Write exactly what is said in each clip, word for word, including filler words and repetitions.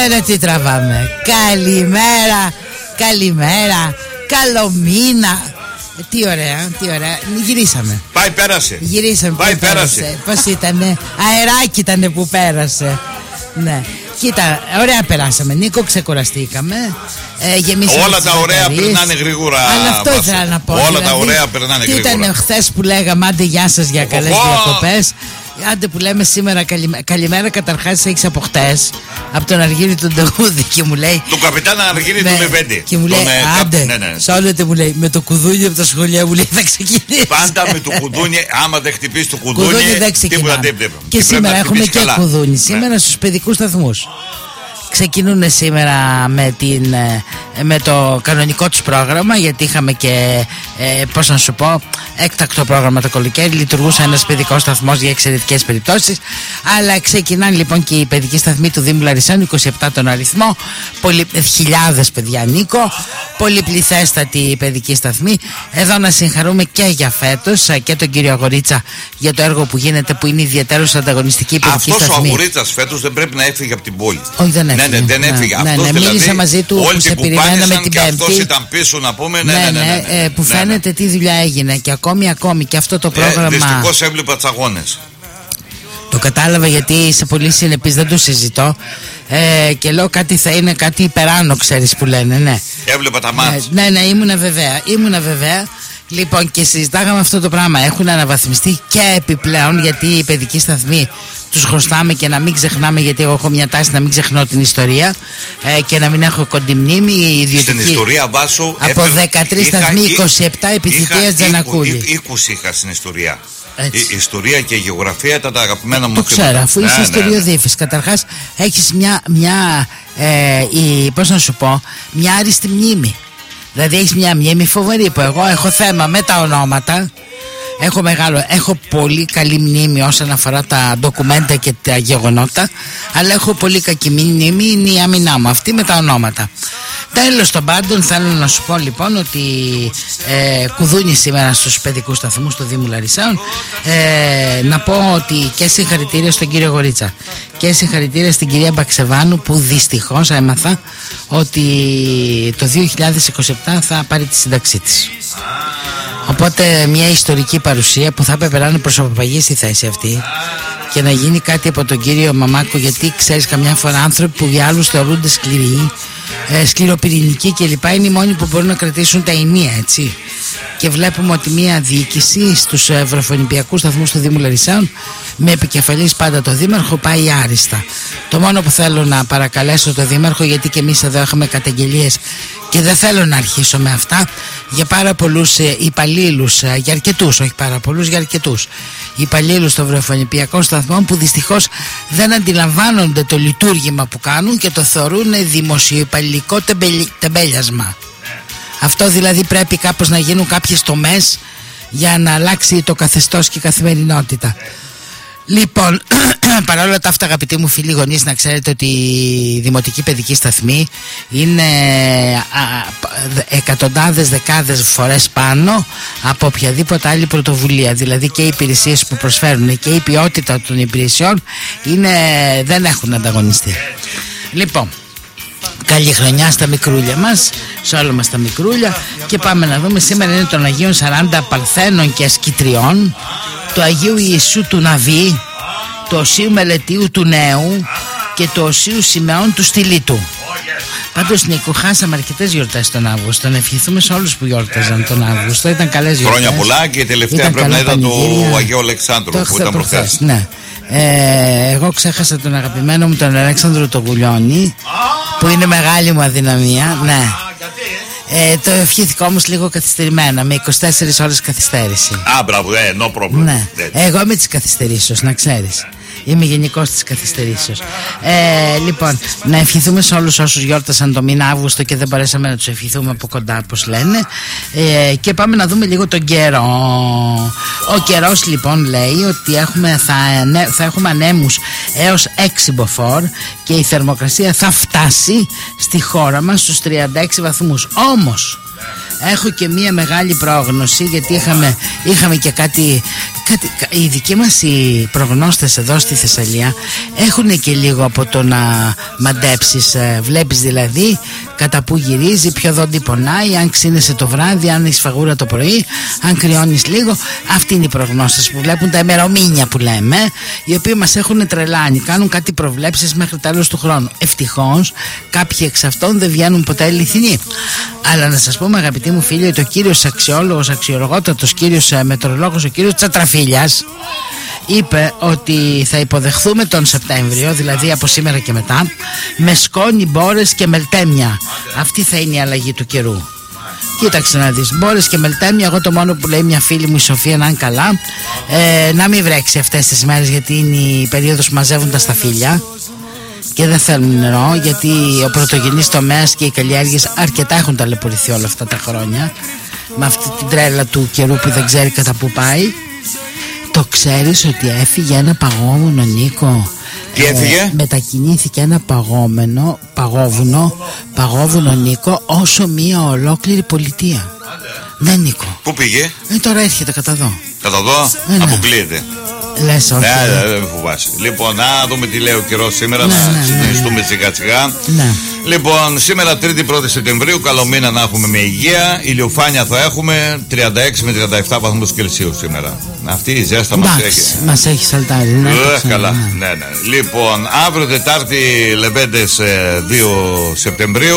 Σήμερα τι τραβάμε? Καλημέρα, καλημέρα, καλό μήνα. Τι ωραία, τι ωραία. Γυρίσαμε. Πάει, πέρασε. Γυρίσαμε. Πάει, πέρασε. πέρασε. Πώς ήτανε? Αεράκι ήτανε που πέρασε. Ναι. Κοίτα, ωραία περάσαμε. Νίκο, ξεκουραστήκαμε. Ε, όλα τα ωραία περνάνε γρήγορα. Αλλά αυτό ήθελα να πω. Όλα δηλαδή, τα ωραία περνάνε γρήγορα. Τι ήταν χθες που λέγαμε άντε γεια σας για καλές διακοπές? Άντε που λέμε σήμερα καλημέρα, καλημέρα καταρχάς έχεις από χτες, από τον Αργύρι του Ντεγούδη και μου λέει. Του καπιτάνα Αργύρι, ναι, του Λεβέντη. Και μου λέει τον, άντε, ναι, ναι. Σόλετε μου λέει, με το κουδούνι από τα σχολεία μου λέει θα ξεκινήσει. Πάντα με το κουδούνι, άμα δεν χτυπήσει το κουδούνι, κουδούνι δεν ξεκινάμε. Και, και σήμερα έχουμε και καλά. Κουδούνι, σήμερα ναι. Στους παιδικούς σταθμούς. Ξεκινούν σήμερα με, την, με το κανονικό τους πρόγραμμα, γιατί είχαμε και, ε, πώς να σου πω, έκτακτο πρόγραμμα το καλοκαίρι. Λειτουργούσε ένας παιδικός σταθμός για εξαιρετικές περιπτώσεις. Αλλά ξεκινάνε λοιπόν και οι παιδικοί σταθμοί του Δήμου Λαρισαίων, είκοσι επτά τον αριθμό, πολυ, χιλιάδες παιδιά, Νίκο, πολυπληθέστατοι παιδικοί σταθμοί. Εδώ να συγχαρούμε και για φέτος και τον κύριο Αγορίτσα για το έργο που γίνεται, που είναι ιδιαίτερος ανταγωνιστική παιδική σταθμή. Αυτός ο Αγορίτσας φέτος δεν πρέπει να έφυγε από την πόλη. Όχι, δεν έφυγε. Ναι, ναι, δεν έφυγε. Ναι, αυτός ναι, δηλαδή, μίλησα μαζί του που σε περιμέναμε την Πέμπτη. Αυτός ήταν πίσω να πούμε. Ναι, ναι, ναι, ναι, ναι, ναι, ναι, που ναι, φαίνεται ναι. Τι δουλειά έγινε και ακόμη, ακόμη και αυτό το πρόγραμμα. Ε, δυστυχώς έβλεπα τους αγώνες. Το κατάλαβα γιατί είσαι πολύ συνεπής, δεν το συζητώ. Ε, και λέω κάτι θα είναι κάτι υπεράνω, ξέρεις που λένε, ναι. Έβλεπα τα μάτια. Ε, ναι, ναι, ήμουνα βεβαία, ήμουνα βεβαία. Λοιπόν, και συζητάγαμε αυτό το πράγμα. Έχουν αναβαθμιστεί και επιπλέον, γιατί οι παιδικοί σταθμοί τους χρωστάμε και να μην ξεχνάμε, γιατί εγώ έχω μια τάση να μην ξεχνώ την ιστορία ε, και να μην έχω κοντιμνήμη ιδιωτική. Στην ιστορία βάσου από δεκατρείς σταθμοί, είκοσι επτά επιθυμίες Τζανακούλη. είκοσι είχα στην ιστορία. Έτσι. Η ιστορία και η γεωγραφία ήταν τα αγαπημένα μου. Το ξέρω, αφού είσαι ναι, ιστοριοδίφης. Ναι. Καταρχάς έχεις μια, μια ε, η, πώς να σου πω, μια άριστη μνήμη. Δηλαδή έχεις μια μνήμη φοβερή, που εγώ έχω θέμα με τα ονόματα. Έχω μεγάλο, έχω πολύ καλή μνήμη όσον αφορά τα ντοκουμέντα και τα γεγονότα, αλλά έχω πολύ κακή μνήμη, είναι η άμυνά μου αυτή με τα ονόματα. Τέλος των πάντων, θέλω να σου πω λοιπόν ότι ε, κουδούνι σήμερα στους παιδικούς σταθμούς του Δήμου Λαρισαίων. ε, Να πω ότι και συγχαρητήρια στον κύριο Γορίτσα και συγχαρητήρια στην κυρία Μπαξεβάνου, που δυστυχώς έμαθα ότι το δύο χιλιάδες είκοσι επτά θα πάρει τη σύνταξή της. Οπότε μια ιστορική παρουσία που θα έπρεπε να είναι προσωπαγή στη θέση αυτή και να γίνει κάτι από τον κύριο Μαμάκο, γιατί ξέρεις καμιά φορά άνθρωποι που για άλλους θεωρούνται σκληροί, ε, σκληροπυρηνικοί κλπ. Είναι οι μόνοι που μπορούν να κρατήσουν τα ενία, έτσι. Και βλέπουμε ότι μια διοίκηση στους ευρωφωνηπιακούς σταθμούς του Δήμου Λαρισαίων, με επικεφαλής πάντα το Δήμαρχο, πάει άριστα. Το μόνο που θέλω να παρακαλέσω το Δήμαρχο, γιατί και εμείς εδώ έχουμε καταγγελίες και δεν θέλω να αρχίσω με αυτά, για πάρα πολλούς υπαλλήλους, για αρκετούς, όχι πάρα πολλούς, για αρκετούς υπαλλήλους των ευρωφωνηπιακών σταθμών, που δυστυχώς δεν αντιλαμβάνονται το λειτουργήμα που κάνουν και το θεωρούν δημοσιοϊπαλληλικό τεμπέλιασμα. Αυτό δηλαδή πρέπει κάπως να γίνουν κάποιες τομές για να αλλάξει το καθεστώς και η καθημερινότητα. Λοιπόν, παρόλα τα αυτά, αγαπητοί μου φίλοι γονείς, να ξέρετε ότι η δημοτική παιδική σταθμή είναι εκατοντάδες, δεκάδες φορές πάνω από οποιαδήποτε άλλη πρωτοβουλία. Δηλαδή και οι υπηρεσίες που προσφέρουν και η ποιότητα των υπηρεσιών είναι, δεν έχουν ανταγωνιστεί. Λοιπόν, καλή χρονιά στα μικρούλια μας, σε όλα μας τα μικρούλια. Και πάμε να δούμε, σήμερα είναι των Αγίων σαράντα Παρθένων και Ασκητριών, του Αγίου Ιησού του Ναβί, του Οσίου Μελετίου του Νέου και του Οσίου Σιμεών του Στυλίτου. Πάντως, Νίκο, χάσαμε αρκετές γιορτές τον Αύγουστο. Να ευχηθούμε σε όλους που γιόρταζαν τον Αύγουστο. Ήταν καλές γιορτές. Χρόνια πολλά, και η τελευταία ήταν πρέπει να ήταν του Αγίου Αλεξάνδρου, που ήταν προχθές. Ναι. Ε, εγώ ξέχασα τον αγαπημένο μου τον Αλέξανδρο το Γουλιώνη, που είναι μεγάλη μου αδυναμία. Ναι. Ε, το ευχήθηκα όμως λίγο καθυστερημένα, με είκοσι τέσσερις ώρες καθυστέρηση. Α, μπράβο, ε, no problem. Ναι. Εγώ είμαι της καθυστερήσεως, να ξέρεις. Είμαι γενικός της καθυστερήσεως. Ε, λοιπόν, να ευχηθούμε σε όλους όσους γιόρτασαν το μήνα Αύγουστο και δεν μπορέσαμε να τους ευχηθούμε από κοντά, όπως λένε. Ε, και πάμε να δούμε λίγο τον καιρό. Ο καιρός λοιπόν λέει ότι έχουμε, θα, θα έχουμε ανέμους έως έξι μποφόρ και η θερμοκρασία θα φτάσει στη χώρα μας στους τριάντα έξι βαθμούς. Όμως Έχω και μία μεγάλη πρόγνωση, γιατί είχαμε, είχαμε και κάτι, κάτι. Οι δικοί μας οι προγνώστες εδώ στη Θεσσαλία έχουν και λίγο από το να μαντέψεις. Βλέπεις δηλαδή κατά που γυρίζει, ποιο δόντι πονάει, αν ξύνεσαι το βράδυ, αν έχεις φαγούρα το πρωί, αν κρυώνεις λίγο. Αυτοί είναι οι προγνώστες που βλέπουν τα ημερομήνια που λέμε, οι οποίοι μας έχουν τρελάνει. Κάνουν κάτι προβλέψεις μέχρι τέλος του χρόνου. Ευτυχώς κάποιοι εξ αυτών δεν βγαίνουν ποτέ αληθινοί. Αλλά να σας πούμε, αγαπητοί μου φίλοι, ότι ο κύριος αξιόλογος, αξιολογότατος κύριος μετεωρολόγος, ο κύριος Τσατραφίλιας, είπε ότι θα υποδεχθούμε τον Σεπτέμβριο, δηλαδή από σήμερα και μετά, με σκόνη, μπόρες και μελτέμια. Αυτή θα είναι η αλλαγή του καιρού. Κοίταξε να δεις, μπόρες και μελτέμια. Εγώ το μόνο που λέει μια φίλη μου, η Σοφία, να είναι καλά, ε, να μην βρέξει αυτές τις μέρες, γιατί είναι η περίοδος που μαζεύουν τα σταφύλια και δεν θέλουν νερό, γιατί ο πρωτογενής τομέας και οι καλλιέργειες αρκετά έχουν ταλαιπωρηθεί όλα αυτά τα χρόνια με αυτή την τρέλα του καιρού που δεν ξέρει κατά που πάει. Το ξέρεις ότι έφυγε ένα παγόβουνο, Νίκο? Τι έφυγε? Ε, μετακινήθηκε ένα παγόμενο, παγόβουνο, παγόβουνο, Νίκο, όσο μία ολόκληρη πολιτεία. Ναι, Νίκο. Πού πήγε? Ε, τώρα έρχεται κατά εδώ. Κατά εδώ? Ε, ναι. Αποκλείεται. Λες, όχι. Ναι, δεν φοβάσαι. Λοιπόν, να δούμε τι λέει ο καιρός σήμερα, ναι, να ναι, συντονιστούμε ναι, ναι. σιγά σιγά. Ναι. Λοιπόν, σήμερα τρίτη πρώτη Σεπτεμβρίου, καλό μήνα να έχουμε με υγεία. Ηλιοφάνεια θα έχουμε τριάντα έξι με τριάντα επτά βαθμούς Κελσίου σήμερα. Αυτή η ζέστα μας έχει. Μας έχει σαλτάρει. Ναι, ε, καλά. Ναι. Ναι, ναι. Λοιπόν, αύριο Τετάρτη Λεβέντες δύο Σεπτεμβρίου.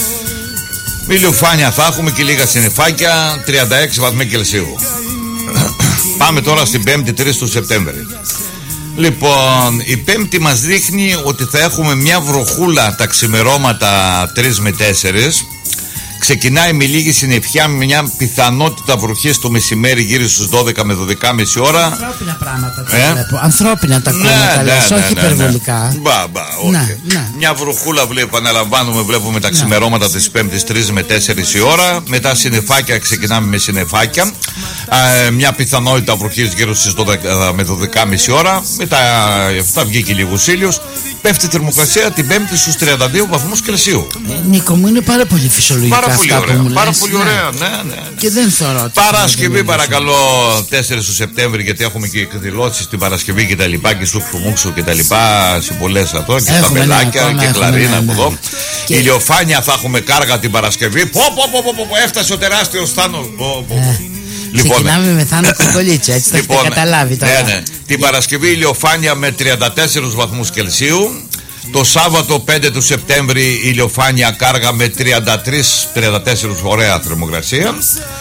Ηλιοφάνεια θα έχουμε και λίγα συννεφάκια, τριάντα έξι βαθμοί Κελσίου. Πάμε τώρα στην Πέμπτη, τρεις του Σεπτέμβρη. Λοιπόν, η Πέμπτη μας δείχνει ότι θα έχουμε μια βροχούλα τα ξημερώματα τρεις με τέσσερις. Ξεκινάει με λίγη συννεφιά, με μια πιθανότητα βροχής το μεσημέρι γύρω στους δώδεκα με δώδεκα και μισή ώρα. Ανθρώπινα πράγματα τα ε? βλέπω. Ανθρώπινα τα ακούω, ναι, τα λες, ναι, όχι ναι, υπερβολικά. Ναι. Μπα, μπα, όχι. Ναι, ναι. Μια βροχούλα, βλέπω, επαναλαμβάνουμε, βλέπουμε τα ξημερώματα ναι. της Πέμπτης τρεις με τέσσερις η ώρα. Μετά συννεφάκια, ξεκινάμε με συννεφάκια. Ε, μια πιθανότητα βροχής γύρω στις δώδεκα με δώδεκα και μισή ώρα. Μετά θα βγει και λίγος ήλιος. Πέφτει η θερμοκρασία την Πέμπτη στους τριάντα δύο βαθμούς Κελσίου. Ε, Νίκο μου, είναι πάρα πολύ φυσιολογικά πάρα αυτά πολύ ωραία, που μου πάρα λες, πολύ ναι. ωραία, ναι, ναι, ναι. Και δεν θεωρώ. Παρασκευή, παρακαλώ, τέσσερις του Σεπτέμβρη, γιατί έχουμε και εκδηλώσεις την Παρασκευή και τα λοιπά, και σούξου μουξου και τα λοιπά, σε πολλές αυτό, και στα μπελάκια ναι, και κλαρίνα από εδώ. Και... ηλιοφάνεια θα έχουμε κάργα την Παρασκευή. Πω, πω, πω, πω, πω, έφτασε ο τεράστιος Θάνος. Λοιπόν, ξεκινάμε με Θάνο Κοκολίτσο, έτσι θα λοιπόν, έχετε καταλάβει τώρα. Ναι, ναι. Την Παρασκευή ηλιοφάνεια με τριάντα τέσσερις βαθμούς Κελσίου. Το Σάββατο πέντε του Σεπτέμβρη ηλιοφάνεια κάργα με τριάντα τρία με τριάντα τέσσερα, ωραία θερμοκρασία.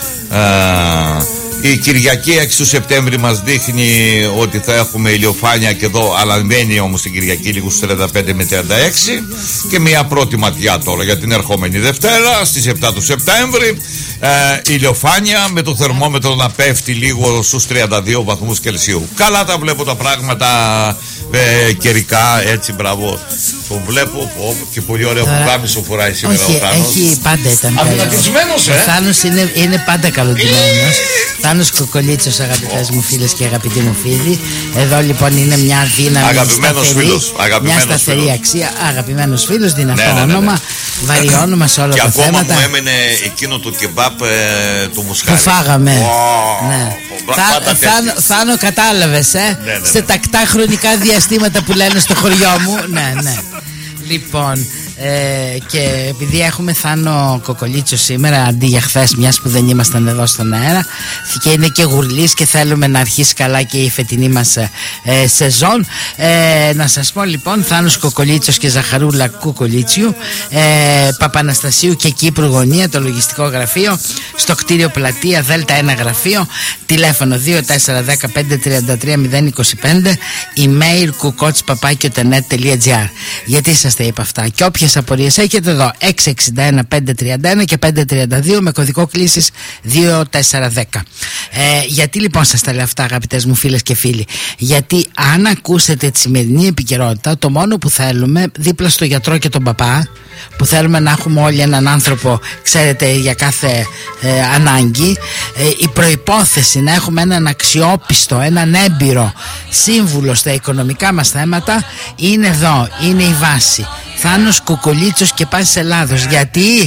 Η Κυριακή έξι του Σεπτέμβρη μας δείχνει ότι θα έχουμε ηλιοφάνεια και εδώ, αλλά μένει όμως την Κυριακή λίγο στους τριάντα πέντε με τριάντα έξι. Και μια πρώτη ματιά τώρα για την ερχόμενη Δευτέρα στις επτά του Σεπτέμβρη. Ε, ηλιοφάνεια με το θερμόμετρο να πέφτει λίγο στους τριάντα δύο βαθμούς Κελσίου. Καλά τα βλέπω τα πράγματα ε, καιρικά, έτσι, μπράβο. Το βλέπω πω, και πολύ ωραίο που κάμισο φοράει σήμερα. Όχι, ο Θάνος. Έχει πάντα ήταν αδυνατισμένος, ε! Ο Θάνος είναι, είναι πάντα καλοντημένος. Θάνος Κοκολίτσος, αγαπητές μου φίλες και αγαπητοί μου φίλοι. Εδώ λοιπόν είναι μια δύναμη, αγαπημένος σταθερή, φίλος, αγαπημένος μια σταθερή φίλος. αξία. Αγαπημένος φίλος, δυνατό ναι, ναι, ναι, ναι. όνομα, βαρύ όνομα σε όλα και τα θέματα. Και ακόμα μου έμενε εκείνο το κεμπάπ ε, του μουσχάρι που φάγαμε. oh, ναι. oh, Θά, Θάνο, Θάνο, κατάλαβες, ε? ναι, ναι, ναι. Σε τακτά χρονικά διαστήματα που λένε στο χωριό μου. ναι, ναι. Λοιπόν, ε, και επειδή έχουμε Θάνο Κοκολίτσο σήμερα αντί για χθες, μιας που δεν ήμασταν εδώ στον αέρα, και είναι και γουρλής και θέλουμε να αρχίσει καλά και η φετινή μας ε, σεζόν, ε, να σας πω λοιπόν, Θάνος Κοκολίτσος και Ζαχαρούλα Κουκολίτσιου, ε, Παπαναστασίου και Κύπρου Γωνία, το λογιστικό γραφείο, στο κτίριο Πλατεία Δέλτα ένα γραφείο, τηλέφωνο δύο τέσσερα ένα πέντε τρία τρία μηδέν είκοσι πέντε, email κουκότσι παπάκιο τελεία net. Γιατί σας τα είπα αυτά? Και όποιες απορίες έχετε εδώ, έξι έξι ένα πέντε τρία ένα και πέντε τρία δύο με κωδικό κλήσης δύο τέσσερα ένα μηδέν. Ε, γιατί λοιπόν σας τα λέω αυτά, αγαπητές μου φίλες και φίλοι? Γιατί αν ακούσετε τη σημερινή επικαιρότητα, το μόνο που θέλουμε δίπλα στο γιατρό και τον παπά, που θέλουμε να έχουμε όλοι έναν άνθρωπο, ξέρετε, για κάθε ε, ανάγκη, ε, η προϋπόθεση να έχουμε έναν αξιόπιστο, έναν έμπειρο σύμβουλο στα οικονομικά μας θέματα είναι εδώ, είναι η βάση. Θάνος Κοκολίτσος και Πάσης Ελλάδος. Γιατί?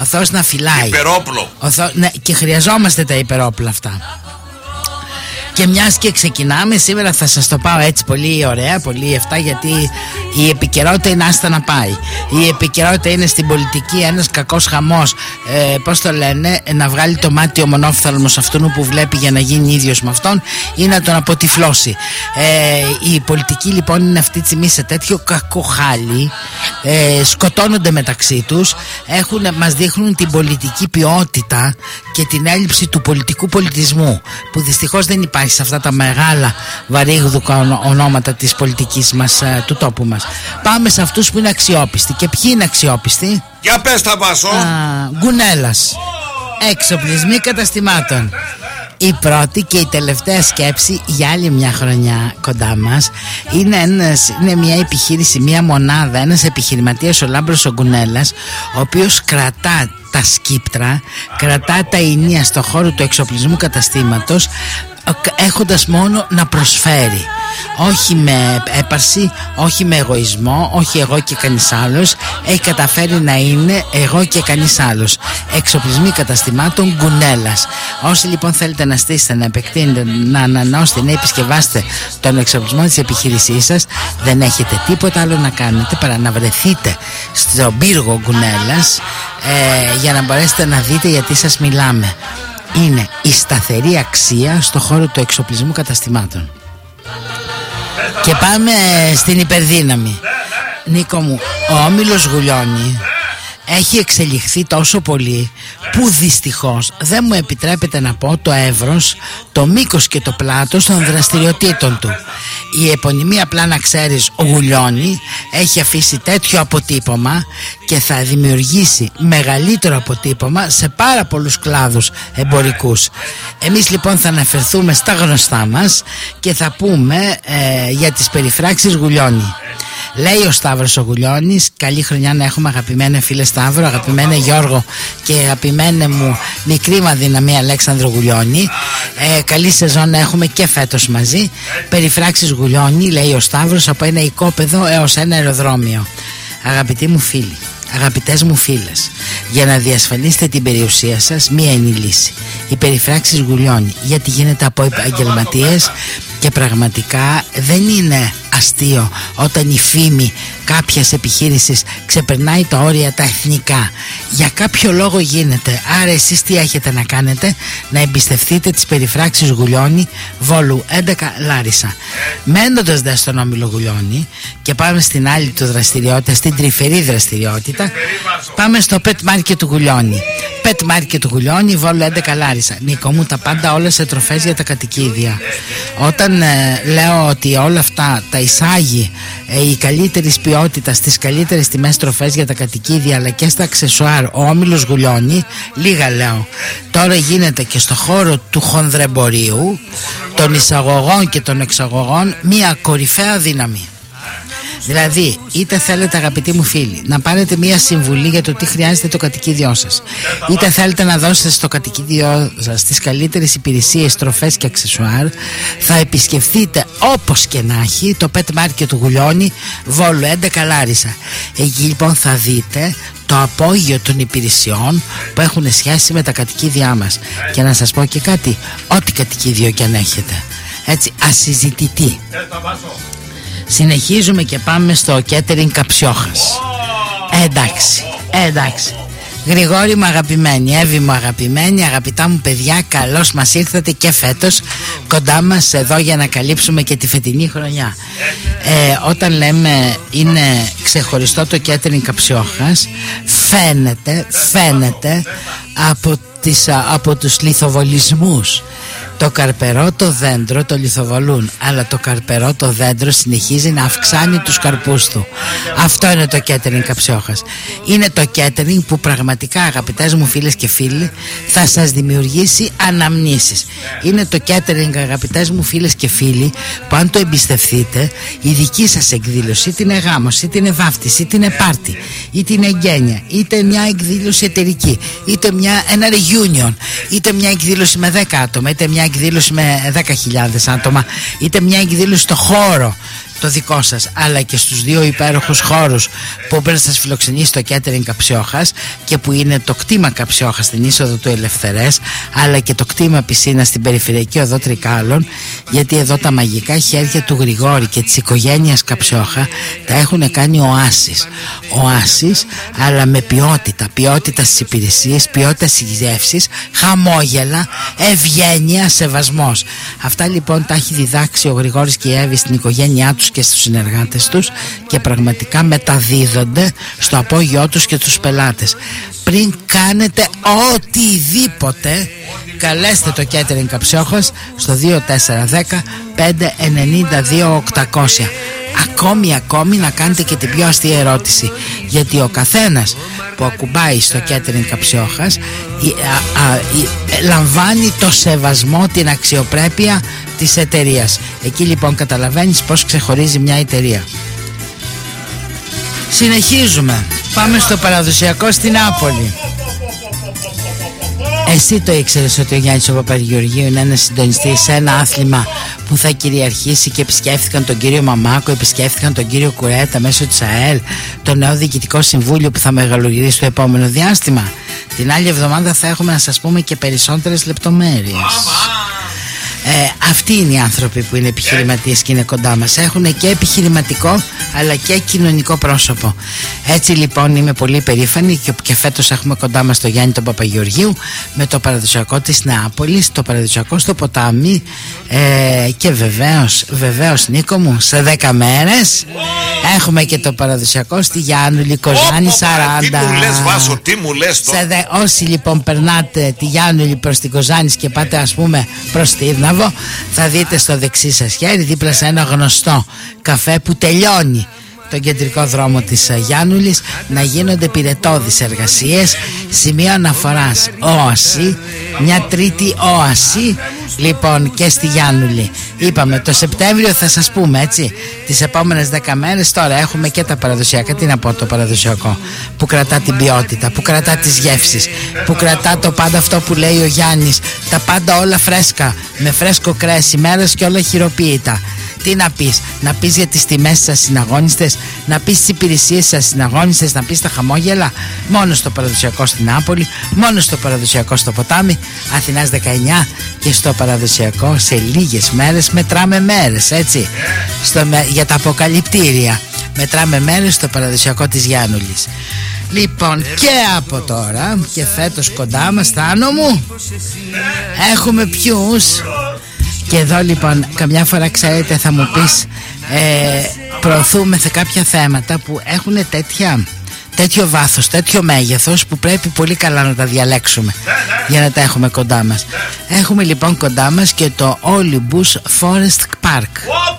Ο Θεός να φυλάει. Υπερόπλο. Ο Θεός, ναι, και χρειαζόμαστε τα υπερόπλα αυτά. Και μιας και ξεκινάμε, σήμερα θα σας το πάω έτσι πολύ ωραία, πολύ εφτά, γιατί η επικαιρότητα είναι άστα να πάει. Η επικαιρότητα είναι στην πολιτική ένας κακός χαμός, ε, πώς το λένε, να βγάλει το μάτι ο μονόφθαλμος αυτόν που βλέπει για να γίνει ίδιος με αυτόν ή να τον αποτυφλώσει. Ε, η πολιτική λοιπόν είναι αυτή τη στιγμή σε τέτοιο κακό χάλι, ε, σκοτώνονται μεταξύ τους, έχουν, μας δείχνουν την πολιτική ποιότητα και την έλλειψη του πολιτικού πολιτισμού που δυστυχώς δεν υπάρχει σε αυτά τα μεγάλα βαρύγδουκα ονόματα της πολιτικής μας, του τόπου μας. Πάμε σε αυτούς που είναι αξιόπιστοι. Και ποιοι είναι αξιόπιστοι? Για πες τα Βάσο. Γκουνέλας. Εξοπλισμοί καταστημάτων. Η πρώτη και η τελευταία σκέψη για άλλη μια χρονιά κοντά μας είναι, ένας, είναι μια επιχείρηση, μια μονάδα, ένας επιχειρηματίας, ο Λάμπρος ο Γκουνέλας, ο οποίος κρατά τα σκύπτρα, κρατά τα ηνία στο χώρο του εξοπλισμού καταστήματος, έχοντας μόνο να προσφέρει, όχι με έπαρση, όχι με εγωισμό, όχι εγώ και κανείς άλλος. Έχει καταφέρει να είναι εγώ και κανείς άλλος. Εξοπλισμοί καταστημάτων Γκουνέλας. Όσοι λοιπόν θέλετε να στήσετε, να επεκτείνετε, να ανανεώσετε, να επισκευάσετε τον εξοπλισμό της επιχείρησής σας, δεν έχετε τίποτα άλλο να κάνετε παρά να βρεθείτε στον πύργο Γκουνέλας, ε, για να μπορέσετε να δείτε γιατί σας μιλάμε. Είναι η σταθερή αξία στο χώρο του εξοπλισμού καταστημάτων. Και πάμε στην υπερδύναμη. Νίκο μου, ο όμιλος Γουλιώνη έχει εξελιχθεί τόσο πολύ που δυστυχώς δεν μου επιτρέπεται να πω το εύρος, το μήκος και το πλάτος των δραστηριοτήτων του. Η επωνυμία, απλά να ξέρεις, ο Γουλιώνη έχει αφήσει τέτοιο αποτύπωμα και θα δημιουργήσει μεγαλύτερο αποτύπωμα σε πάρα πολλούς κλάδους εμπορικούς. Εμείς λοιπόν θα αναφερθούμε στα γνωστά μας και θα πούμε ε, για τις περιφράξεις Γουλιώνη. Λέει ο Σταύρος ο Γουλιώνης, καλή χρονιά να έχουμε, αγαπημένε φίλε Σταύρο, αγαπημένε Γιώργο και αγαπημένε μου μικρή μα δυναμία Αλέξανδρο Γουλιώνη. Ε, καλή σεζόν να έχουμε και φέτος μαζί. Περιφράξεις Γουλιώνη, λέει ο Σταύρος, από ένα οικόπεδο έως ένα αεροδρόμιο. Αγαπητοί μου φίλοι, αγαπητές μου φίλες, για να διασφαλίσετε την περιουσία σας, μία είναι η λύση. Οι περιφράξεις Γουλιώνη, γιατί γίνεται από επαγγελματίες και πραγματικά δεν είναι αστείο όταν η φήμη κάποιας επιχείρησης ξεπερνάει τα όρια τα εθνικά. Για κάποιο λόγο γίνεται. Άρα εσείς τι έχετε να κάνετε? Να εμπιστευτείτε τις περιφράξεις Γουλιώνη, Βόλου έντεκα Λάρισα. Μένοντας δε στον όμιλο Γουλιώνη και πάμε στην άλλη του δραστηριότητα, στην τρυφερή δραστηριότητα, πάμε στο Pet Market του Γουλιώνη. Pet Market του Γουλιώνη, Βόλου έντεκα Λάρισα. Νίκο μου, τα πάντα όλα σε τροφές για τα κατοικίδια. Όταν ε, λέω ότι όλα αυτά τα εισάγει ε, η καλύτερη ποιότητα στις καλύτερες τιμές τροφές για τα κατοικίδια αλλά και στα αξεσουάρ ο όμιλος Γουλιώνη, λίγα λέω. Τώρα γίνεται και στο χώρο του χονδρεμπορίου, των εισαγωγών και των εξαγωγών, μια κορυφαία δύναμη. Δηλαδή, είτε θέλετε, αγαπητοί μου φίλοι, να πάρετε μία συμβουλή για το τι χρειάζεται το κατοικίδιό σας, είτε θέλετε να δώσετε στο κατοικίδιό σας τις καλύτερες υπηρεσίες, τροφές και αξεσουάρ, θα επισκεφτείτε όπως και να έχει το Pet Market του Γουλιώνη, Βόλου έντεκα Λάρισα. Εκεί λοιπόν θα δείτε το απόγειο των υπηρεσιών που έχουν σχέση με τα κατοικίδια μας. Και να σας πω και κάτι, ό,τι κατοικίδιο και αν έχετε, έτσι, ασυζητητή. Συνεχίζουμε και πάμε στο catering Καψιόχας. Ε, εντάξει, ε, εντάξει. Γρηγόρη μου αγαπημένη, Εύη μου αγαπημένη, αγαπητά μου παιδιά, καλώς μας ήρθατε και φέτος κοντά μας εδώ για να καλύψουμε και τη φετινή χρονιά. Ε, όταν λέμε είναι ξεχωριστό το catering Καψιόχας, φαίνεται, φαίνεται από, τις, από τους λιθοβολισμούς. Το καρπερό το δέντρο το λιθοβολούν, αλλά το καρπερό το δέντρο συνεχίζει να αυξάνει τους καρπούς του. Αυτό είναι το catering Καψιόχας. Είναι το catering που πραγματικά, αγαπητές μου φίλες και φίλοι, θα σας δημιουργήσει αναμνήσεις. Είναι το catering, αγαπητές μου φίλες και φίλοι, που αν το εμπιστευτείτε, η δική σας εκδήλωση, είτε είναι γάμος, είτε είναι βάφτιση, είτε είναι πάρτι, είτε είναι εγγένεια, είτε μια εκδήλωση εταιρική, είτε μια, ένα reunion, είτε μια εκδήλωση με δέκα άτομα, είτε μια εκδήλωση με δέκα χιλιάδες άτομα, είτε μια εκδήλωση στο χώρο το δικό σας, αλλά και στους δύο υπέροχους χώρους που μπορεί να σας φιλοξενήσει το catering Καψιόχας, και που είναι το κτήμα Καψιόχας στην είσοδο του Ελευθερές, αλλά και το κτήμα Πισίνα στην περιφερειακή οδό Τρικάλων, γιατί εδώ τα μαγικά χέρια του Γρηγόρη και της οικογένειας Καψιόχα τα έχουν κάνει οάσεις. Οάσεις, αλλά με ποιότητα, ποιότητα στις υπηρεσίες, ποιότητα στις γεύσεις, χαμόγελα, ευγένεια, σεβασμός. Αυτά λοιπόν τα έχει διδάξει ο Γρηγόρης και η Εύη στην οικογένειά τους και στους συνεργάτες τους, και πραγματικά μεταδίδονται στο απόγειό τους και τους πελάτες. Πριν κάνετε οτιδήποτε, καλέστε το catering Καψιόχας στο δύο τέσσερα ένα μηδέν πέντε εννιά δύο οκτακόσια. Ακόμη ακόμη να κάνετε και την πιο αστεία ερώτηση, γιατί ο καθένας που ακουμπάει στο catering Καψιόχας α, α, α, λαμβάνει το σεβασμό, την αξιοπρέπεια της εταιρείας. Εκεί λοιπόν καταλαβαίνεις πως ξεχωρίζει μια εταιρεία. Συνεχίζουμε. Πάμε στο παραδοσιακό στην Νάπολη. Εσύ το ήξερες ότι ο Γιάννης ο Παπαγεωργίου είναι ένας συντονιστής σε ένα άθλημα που θα κυριαρχήσει, και επισκέφθηκαν τον κύριο Μαμάκο, επισκέφθηκαν τον κύριο Κουρέτα μέσω της ΑΕΛ, το νέο διοικητικό συμβούλιο που θα μεγαλογυρίσει το επόμενο διάστημα? Την άλλη εβδομάδα θα έχουμε να σας πούμε και περισσότερες λεπτομέρειες. Ε, αυτοί είναι οι άνθρωποι που είναι επιχειρηματίες και είναι κοντά μας. Έχουν και επιχειρηματικό αλλά και κοινωνικό πρόσωπο. Έτσι λοιπόν είμαι πολύ περήφανη, και, και φέτος έχουμε κοντά μας τον Γιάννη τον Παπαγεωργίου με το παραδοσιακό της Νεάπολης, το παραδοσιακό στο ποτάμι, ε, και βεβαίως, βεβαίως Νίκο μου, σε δέκα μέρες έχουμε και το παραδοσιακό στη Γιάννουλη Κοζάνη σαράντα. Τι μου λες Βάσο, τι μου λες τώρα. Δε, όσοι λοιπόν περνάτε τη Γιάννουλη προς την Κοζάνη και πάτε ας πούμε προς τη Ήρναβο, θα δείτε στο δεξί σας χέρι, δίπλα σε ένα γνωστό καφέ που τελειώνει τον κεντρικό δρόμο της Γιάννουλης, να γίνονται πυρετώδεις εργασίες, σημείο αναφοράς όαση, μια τρίτη όαση λοιπόν και στη Γιάννουλη. Είπαμε το Σεπτέμβριο θα σας πούμε, έτσι, τις επόμενες δέκα μέρες. Τώρα έχουμε και τα παραδοσιακά. Τι να πω, το παραδοσιακό που κρατά την ποιότητα, που κρατά τις γεύσεις, που κρατά το πάντα αυτό που λέει ο Γιάννης, τα πάντα όλα φρέσκα, με φρέσκο κρέας ημέρας και όλα χειροποίητα. Τι να πεις, να πεις για τις τιμές σας συναγώνιστες, να πεις τις υπηρεσίες σας συναγώνιστες, να πεις τα χαμόγελα? Μόνο στο παραδοσιακό στην Νάπολη, μόνο στο παραδοσιακό στο ποτάμι Αθηνάς δεκαεννιά, και στο παραδοσιακό σε λίγες μέρες μετράμε μέρες, έτσι, στο, για τα αποκαλυπτήρια μετράμε μέρες στο παραδοσιακό της Γιάννουλης. Λοιπόν, και από τώρα και φέτος κοντά μας, Θάνο μου, έχουμε ποιους? Και εδώ λοιπόν καμιά φορά, ξέρετε, θα μου πεις, ε, προωθούμε σε κάποια θέματα που έχουν τέτοια, τέτοιο βάθος, τέτοιο μέγεθος, που πρέπει πολύ καλά να τα διαλέξουμε για να τα έχουμε κοντά μας. Έχουμε λοιπόν κοντά μας και το Olympus Forest Park,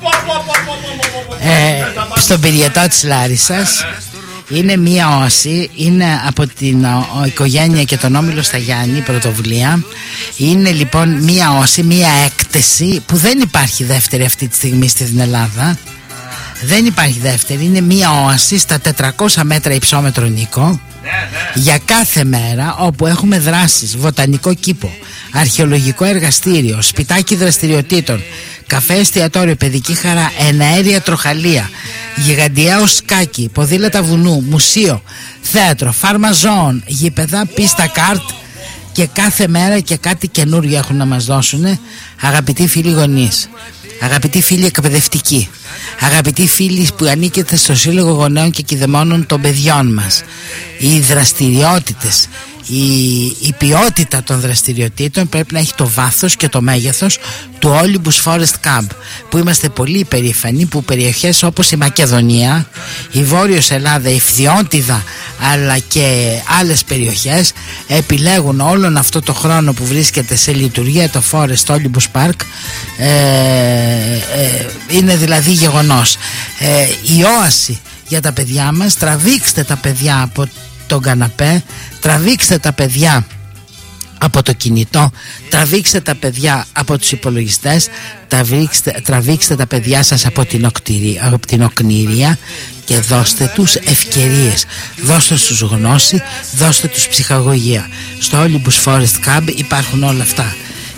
ε, στον Πυριετό της Λάρισσας. Είναι μία όαση, είναι από την ο, ο, οικογένεια και τον Όμιλο Σταγιάννη, πρωτοβουλία. Είναι λοιπόν μία όαση, μία έκθεση που δεν υπάρχει δεύτερη αυτή τη στιγμή στην Ελλάδα. Δεν υπάρχει δεύτερη, είναι μία όαση στα τετρακόσια μέτρα υψόμετρο, Νίκο, για κάθε μέρα, όπου έχουμε δράσεις, βοτανικό κήπο, αρχαιολογικό εργαστήριο, σπιτάκι δραστηριοτήτων, καφέ, εστιατόριο, παιδική χαρά, εναέρια τροχαλία, γιγαντιαίο σκάκι, ποδήλατα βουνού, μουσείο, θέατρο, φάρμα ζώων, γήπεδα, πίστα καρτ, και κάθε μέρα και κάτι καινούριο έχουν να μας δώσουν. Αγαπητοί φίλοι γονείς, αγαπητοί φίλοι εκπαιδευτικοί, αγαπητοί φίλοι που ανήκετε στο Σύλλογο Γονέων και Κηδεμόνων των παιδιών μας, οι δραστηριότητες, η, η ποιότητα των δραστηριοτήτων πρέπει να έχει το βάθος και το μέγεθος του Olympus Forest Camp, που είμαστε πολύ υπερήφανοι που περιοχές όπως η Μακεδονία, η Βόρειος Ελλάδα, η Φθιόντιδα αλλά και άλλες περιοχές επιλέγουν όλον αυτό το χρόνο που βρίσκεται σε λειτουργία το Forest Olympus Park. ε, ε, είναι δηλαδή γεγονός. ε, η όαση για τα παιδιά μας. Τραβήξτε τα παιδιά από τον καναπέ, τραβήξτε τα παιδιά από το κινητό, τραβήξτε τα παιδιά από τους υπολογιστές, τραβήξτε, τραβήξτε τα παιδιά σας από την, οκτηρία, από την οκνηρία, και δώστε τους ευκαιρίες, δώστε τους γνώση, δώστε τους ψυχαγωγία. Στο Olympus Forest Camp υπάρχουν όλα αυτά.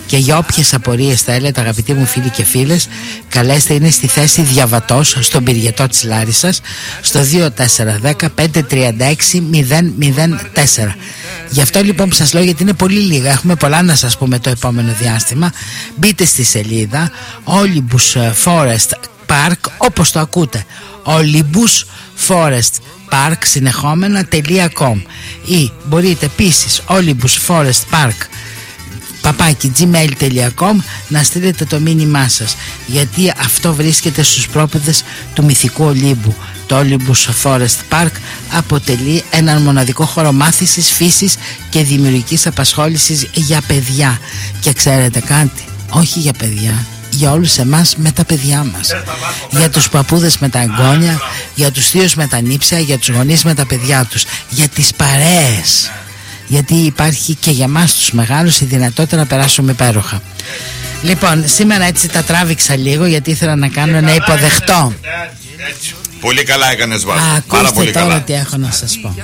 Και για όποιες απορίες θέλετε, αγαπητοί μου φίλοι και φίλες, καλέστε, είναι στη θέση διαβατός στον Πυριετό της Λάρισσας στο δύο τέσσερα ένα μηδέν πέντε τρία έξι μηδέν μηδέν τέσσερα. Γι' αυτό λοιπόν που σας λέω, γιατί είναι πολύ λίγα, έχουμε πολλά να σας πούμε το επόμενο διάστημα. Μπείτε στη σελίδα Olympus Forest Park, όπως το ακούτε, Olympus Forest Park συνεχόμενα.com, ή μπορείτε επίσης Olympus Forest Park παπάκι gmail τελεία com να στείλετε το μήνυμά σας, γιατί αυτό βρίσκεται στους πρόποδες του μυθικού Ολύμπου. Το Olympus Forest Park αποτελεί έναν μοναδικό χώρο μάθησης φύσης και δημιουργικής απασχόλησης για παιδιά. Και ξέρετε κάτι, όχι για παιδιά, για όλους εμάς με τα παιδιά μας, για τους παππούδες με τα εγγόνια, για τους θείους με τα νύψια, για τους γονείς με τα παιδιά τους, για τις παρέες, γιατί υπάρχει και για μας τους μεγάλους η δυνατότητα να περάσουμε υπέροχα. Λοιπόν, σήμερα έτσι τα τράβηξα λίγο, γιατί ήθελα να κάνω ένα υποδεχτό. Πολύ καλά έκανες, Βάσο. Πάρα πολύ τώρα καλά. Τι έχω να σας πω.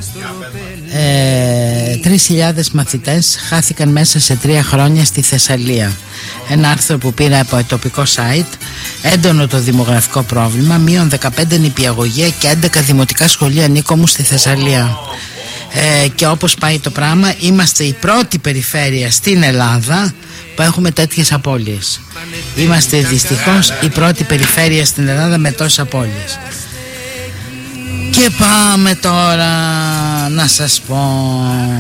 Ε, Τρεις χιλιάδες μαθητές χάθηκαν μέσα σε τρία χρόνια στη Θεσσαλία. Ένα άρθρο που πήρα από τοπικό site. Έντονο το δημογραφικό πρόβλημα. Μείον δεκαπέντε νηπιαγωγεία και έντεκα δημοτικά σχολεία ανήκομου στη Θεσσαλία. Ε, και όπως πάει το πράγμα, είμαστε η πρώτη περιφέρεια στην Ελλάδα που έχουμε τέτοιες απώλειες. Είμαστε δυστυχώς η πρώτη περιφέρεια στην Ελλάδα με τόσες απώλειες. Και πάμε τώρα να σας πω,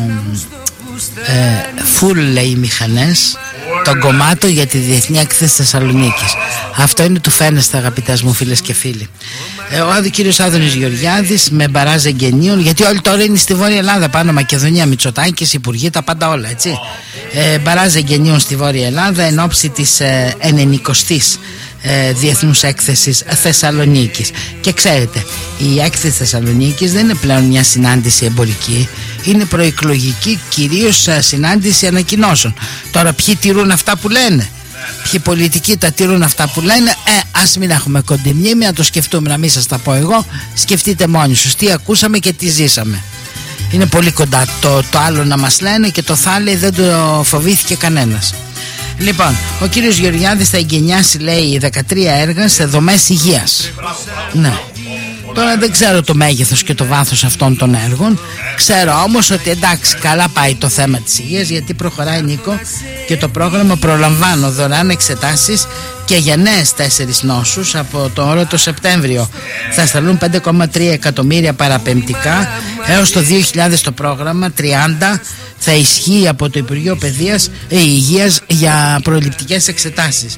ε, φουλ λέει οι μηχανές, τον κομμάτο για τη Διεθνή Έκθεση Θεσσαλονίκης. Αυτό είναι του φαίνεστε, αγαπητές μου φίλες και φίλοι. ε, Ο κύριος Άδωνης Γεωργιάδης με μπαράζ εγγενείων, γιατί όλοι τώρα είναι στη Βόρεια Ελλάδα, πάνω Μακεδονία, Μητσοτάκης, Υπουργοί, τα πάντα όλα, έτσι. ε, Μπαράζ εγγενείων στη Βόρεια Ελλάδα εν ώψη της ε, ενενηκοστής Ε, Διεθνούς Έκθεσης Θεσσαλονίκης. Και ξέρετε, η έκθεση Θεσσαλονίκης δεν είναι πλέον μια συνάντηση εμπορική, είναι προεκλογική κυρίως συνάντηση ανακοινώσεων. Τώρα ποιοι τηρούν αυτά που λένε, ποιοι πολιτικοί τα τηρούν αυτά που λένε, ε, ας μην έχουμε κοντιμνήμη, να το σκεφτούμε, να μην σας τα πω εγώ, σκεφτείτε μόνοι σας τι ακούσαμε και τι ζήσαμε. Είναι πολύ κοντά το, το άλλο να μας λένε, και το θα λέει δεν το φοβήθηκε κανένας. Λοιπόν, ο κύριος Γεωργιάδης θα εγκαινιάσει, λέει, δεκατρία έργα σε δομές υγείας. Ναι. Τώρα δεν ξέρω το μέγεθος και το βάθος αυτών των έργων. Ξέρω όμως ότι εντάξει, καλά πάει το θέμα της υγείας, γιατί προχωράει, Νίκο, και το πρόγραμμα προλαμβάνω δωρεάν εξετάσεις και για νέες τέσσερις νόσους από τώρα το Σεπτέμβριο. Θα σταλούν πέντε κόμμα τρία εκατομμύρια παραπεμπτικά. Έως το δύο χιλιάδες το πρόγραμμα τριάντα θα ισχύει από το Υπουργείο Παιδείας, ε, Υγείας για προληπτικές εξετάσεις,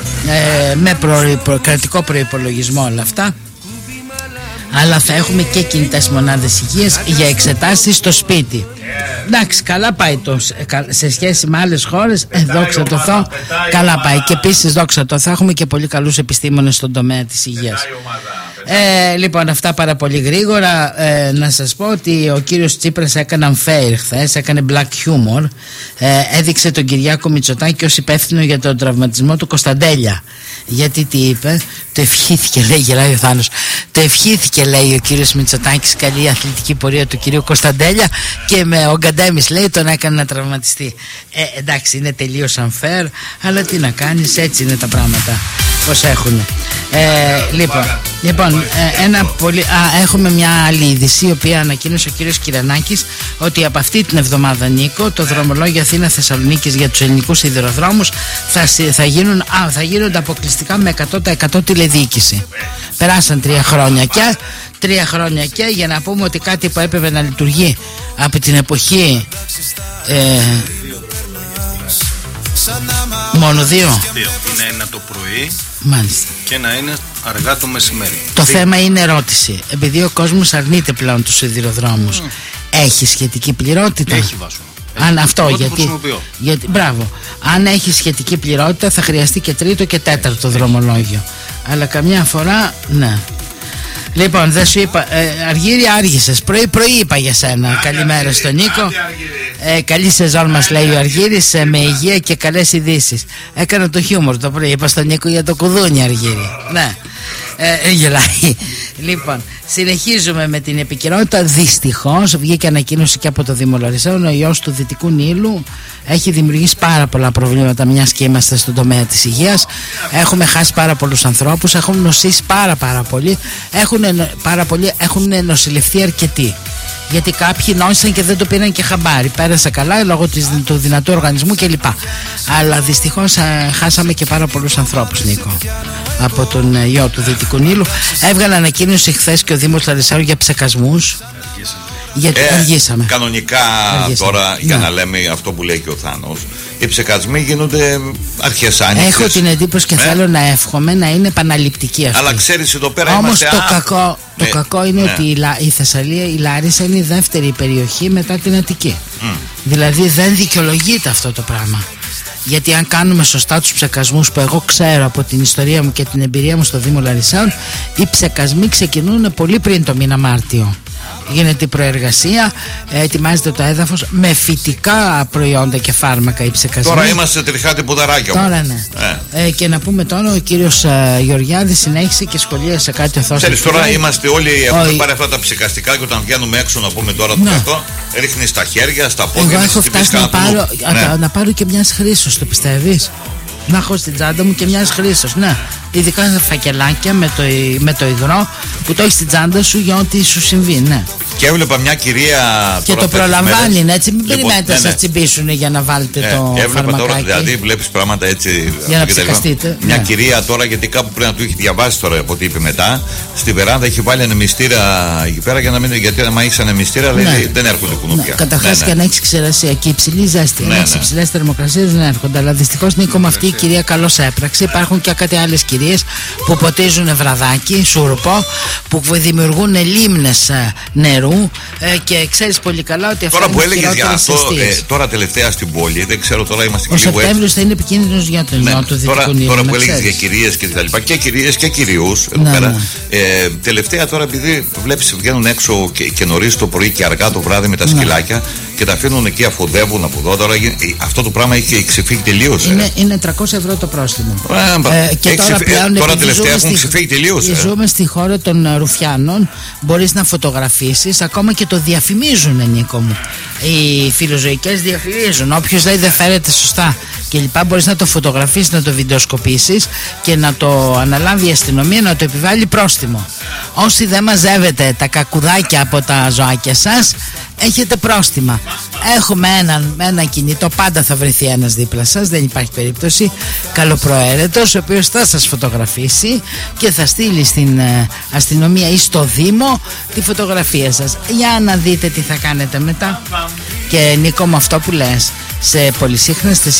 ε, με προ, προ, κρατικό προϋπολογισμό όλα αυτά. Αλλά θα έχουμε και κινητές μονάδες υγείας για εξετάσεις στο σπίτι. Εντάξει, καλά πάει το, σε σχέση με άλλες χώρες, ε, δόξα τω Θεώ, καλά πάει. Και επίσης, δόξα τω Θεώ, έχουμε και πολύ καλούς επιστήμονες στον τομέα της υγείας. Ε, λοιπόν, αυτά πάρα πολύ γρήγορα. ε, Να σας πω ότι ο κύριος Τσίπρας έκανε unfair χθες, έκανε black humor. ε, Έδειξε τον Κυριάκο Μητσοτάκη ως υπεύθυνο για τον τραυματισμό του Κωνσταντέλια. Γιατί τι είπε, το ευχήθηκε, λέει, γελάει ο Θάνος, το ευχήθηκε, λέει, ο κύριος Μητσοτάκης καλή αθλητική πορεία του κυρίου Κωνσταντέλια, και με ο Γκαντέμις, λέει, τον έκανε να τραυματιστεί. ε, Εντάξει, είναι τελείως unfair, αλλά τι να κάνεις, έτσι είναι τα πράγματα πως έχουν. ε, Λοιπόν, λοιπόν ε, ένα πολύ, α, έχουμε μια άλλη είδηση, η οποία ανακοίνωσε ο κύριος Κυρανάκης, ότι από αυτή την εβδομάδα, Νίκο, το δρομολόγιο Αθήνα-Θεσσαλονίκης για τους ελληνικούς σιδηροδρόμους θα, θα, γίνουν, α, θα γίνονται αποκλειστικά με εκατό τοις εκατό τηλεδιοίκηση. Περάσαν τρία χρόνια και τρία χρόνια και για να πούμε ότι κάτι που έπρεπε να λειτουργεί από την εποχή ε, μόνο δύο. Δύο. Είναι ένα το πρωί. Μάλιστα. Και ένα είναι αργά το μεσημέρι. Το δύο. Θέμα είναι ερώτηση. Επειδή ο κόσμος αρνείται πλέον τους σιδηροδρόμους, mm. έχει σχετική πληρότητα? Έχει, Βάσο. Αν αυτό, γιατί, γιατί, μπράβο. Αν έχει σχετική πληρότητα θα χρειαστεί και τρίτο και τέταρτο έχει. δρομολόγιο. Αλλά καμιά φορά, ναι. Λοιπόν, δεν σου είπα, ε, Αργύρι, άργησες. Πρωί-πρωί είπα για σένα. Άντε, καλημέρα στον Νίκο. Άντε, Ε, καλή σεζόν μας λέει ο Αργύρης, ε, με υγεία και καλές ειδήσεις. Έκανα το χιούμορ το πρωί, είπα στον Νίκο για το κουδούνι, Αργύρη. Ναι, ε, γελάει. Λοιπόν, συνεχίζουμε με την επικαιρότητα. Δυστυχώς βγήκε ανακοίνωση και από το Δήμο Λαρισαίων. Ο ιός του Δυτικού Νείλου έχει δημιουργήσει πάρα πολλά προβλήματα, μιας και είμαστε στον τομέα της υγείας. Έχουμε χάσει πάρα πολλούς ανθρώπους, έχουν νοσήσει πάρα πάρα πολύ, έχουν, πάρα πολλοί, έχουν νοσηλευτεί αρκετοί. Γιατί κάποιοι νόσησαν και δεν το πήραν και χαμπάρι. Πέρασε καλά λόγω της, του δυνατού οργανισμού κλπ. Αλλά δυστυχώς ε, χάσαμε και πάρα πολλούς ανθρώπους, Νίκο, από τον ε, ιό του Δυτικού Νείλου. Έβγαλε ανακοίνωση χθες και ο Δήμος Λαρισαίων για ψεκασμούς. Γιατί ε, αργήσαμε. Κανονικά αργήσαμε. Τώρα, ναι, για να λέμε αυτό που λέει και ο Θάνος, οι ψεκασμοί γίνονται αρχές άνοιξης. Έχω την εντύπωση και ε? θέλω να εύχομαι να είναι επαναληπτική αυτή. Αλλά ξέρεις, εδώ πέρα όμως είμαστε... το, κακό, το ναι, ναι. είναι ότι η, η Θεσσαλία, η Λάρισα είναι η δεύτερη περιοχή μετά την Αττική. Mm. Δηλαδή δεν δικαιολογείται αυτό το πράγμα. Γιατί αν κάνουμε σωστά τους ψεκασμούς, που εγώ ξέρω από την ιστορία μου και την εμπειρία μου στο Δήμο Λαρισαίων, οι ψεκασμοί ξεκινούν πολύ πριν το μήνα Μάρτιο. Γίνεται η προεργασία, ετοιμάζεται το έδαφος με φυτικά προϊόντα και φάρμακα οι ψεκασμοί. Τώρα είμαστε τριχάτι πουδαράκια. Τώρα ναι. Ε. Ε, και να πούμε τώρα, ο κύριος ε, Γεωργιάδης συνέχισε και σχολίασε κάτι οθός. Ξέρεις, τώρα είμαστε όλοι, έχουμε πάρει αυτά τα ψεκαστικά και όταν βγαίνουμε έξω, να πούμε τώρα το ναι. κακό, ρίχνει στα χέρια, στα πόδια. Εγώ έχω φτάσει να πάρω, ναι. να πάρω και μιας Χρήσος, το πιστεύεις? Να έχω στην τσάντα μου και μιας Χρήσος, ναι. Ειδικά στα φακελάκια με το, με το υγρό που το έχει στην τσάντα σου για ό,τι σου συμβεί, ναι. Και έβλεπα μια κυρία. Και το προλαμβάνει, ναι, έτσι. Μην λοιπόν, περιμένετε ναι, να ναι. σας τσιμπήσουν για να βάλετε ναι, το έβλεπα φαρμακάκι. Τώρα, δηλαδή βλέπεις πράγματα έτσι. Για να ψεκαστείτε. Μια ναι. κυρία τώρα, γιατί κάπου πρέπει να του έχει διαβάσει τώρα από ό,τι είπε μετά, στη βεράντα έχει βάλει ανεμιστήρα εκεί πέρα για να μην. Γιατί άμα έχει ανεμιστήρα, ναι. λέει, δεν έρχονται κουνούπια. Ναι, καταρχάς ναι, ναι. και να έχει ξηρασία και υψηλή ζέστη. Ναι, να έχει ναι. υψηλές θερμοκρασίες δεν έρχονται. Αλλά δυστυχώς, Νίκο, με αυτή η κυρία καλώς έπραξε. Υπάρχουν και κάτι άλλες κυρίες που ποτίζουν βραδάκι, σούρπο, που δημιουργούν λίμνες νερού ε, και ξέρεις πολύ καλά ότι αυτό τώρα είναι που έλεγες για αυτό, ε, τώρα τελευταία στην πόλη, δεν ξέρω, τώρα είμαστε και λίγο. Ο Σεπτέμβριος θα είναι επικίνδυνος για τον ιό του Δυτικού Νείλου. Τώρα που έλεγες για κυρίες και τα λοιπά, και κυρίες και κυρίους εδώ ναι, πέρα. Ναι. Ε, τελευταία τώρα, επειδή βλέπεις βγαίνουν έξω και, και νωρίς το πρωί και αργά το βράδυ με τα σκυλάκια ναι. και τα αφήνουν εκεί, αφοδεύουν από εδώ. Τώρα αυτό το πράγμα έχει ξεφύγει τελείως. Είναι, ε. είναι τριακόσια ευρώ το πρόστιμο. Ε, ε, και τώρα, πλέον, τώρα τελευταία έχουν στη, ξεφύγει τελείως. Ε. Ζούμε στη χώρα των Ρουφιάνων. Μπορείς να φωτογραφίσεις, ακόμα και το διαφημίζουν, Νίκο μου. Οι φιλοζωικές διαφημίζουν. Όποιος λέει δεν φέρεται σωστά και λοιπά, μπορείς να το φωτογραφίσεις, να το βιντεοσκοπήσεις και να το αναλάβει η αστυνομία να το επιβάλλει πρόστιμο. Όσοι δεν μαζεύετε τα κακουδάκια από τα ζωάκια σας, έχετε πρόστιμα. Έχουμε έναν, ένα κινητό, πάντα θα βρεθεί ένας δίπλα σας, δεν υπάρχει περίπτωση, καλοπροαίρετος, ο οποίος θα σας φωτογραφίσει και θα στείλει στην ε, αστυνομία ή στο Δήμο τη φωτογραφία σας. Για να δείτε τι θα κάνετε μετά. Και Νίκο, με αυτό που λες, σε πολυσύχναστες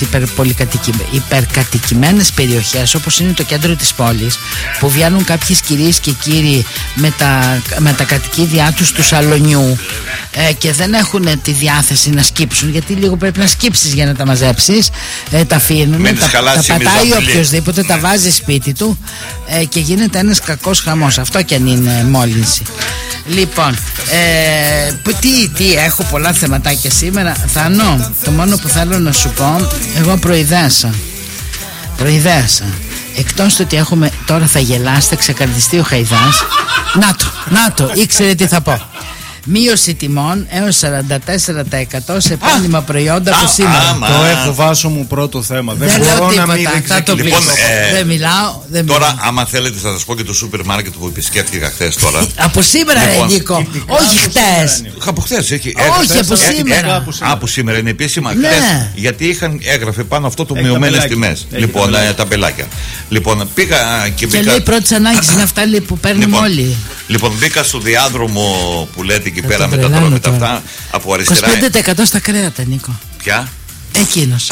υπερκατοικημένες περιοχές όπως είναι το κέντρο της πόλης, που βγαίνουν κάποιες κυρίες και κύριοι με τα, με τα κατοικίδια τους του σαλονιού ε, και δεν έχουν τη διάθεση να σκύψουν, γιατί λίγο πρέπει να σκύψεις για να τα μαζέψεις, ε, τα αφήνουν, τα, τα πατάει οποιοσδήποτε, τα βάζει σπίτι του ε, και γίνεται ένας κακός χαμός, αυτό κι αν είναι μόλυνση. Λοιπόν, ε, τι, τι, έχω πολλά θεματάκια σήμερα, Θάνο. Το μόνο που θέλω να σου πω, εγώ προειδέασα Προειδέασα Εκτός του ότι έχουμε, τώρα θα γελάσετε, ξεκαρδιστεί ο Χαϊδάς. Να το, να το, ήξερε τι θα πω. Μείωση τιμών έως σαράντα τέσσερα τοις εκατό σε επώνυμα προϊόντα από σήμερα. Το έχω βάσο μου πρώτο θέμα. Δεν, δεν λέω τίποτα, θα το πεις. Ε, δεν μιλάω, δεν Τώρα, μιλάω. άμα θέλετε, θα σας πω και το σούπερ μάρκετ που επισκέφτηκα χθες τώρα. Από σήμερα, λοιπόν, ρε Νίκο. Όχι χτες. Από χθες έχει. Όχι, από σήμερα. Από σήμερα είναι επίσημα. Ναι. Χθες, γιατί είχαν, έγραφε πάνω αυτό το μειωμένες τιμές. Λοιπόν, τα μπελάκια. Λοιπόν, πήγα και Και λέει πρώτη ανάγκη είναι αυτά που παίρνουμε όλοι. Λοιπόν, μπήκα στο διάδρομο που λέτε εκεί πέρα με τα τώρα με τα αυτά από αριστερά. είκοσι πέντε τοις εκατό στα κρέατα, Νίκο. Ποια? Εκείνος.